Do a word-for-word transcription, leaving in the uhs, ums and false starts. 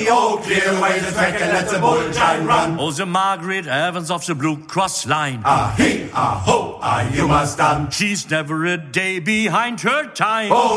oh, clear away the track and let the bull giant run. Oh, the Margaret Evans of the Blue Cross line. Ah, he, ah, ho, ah, you must done. She's never a day behind her time. Oh,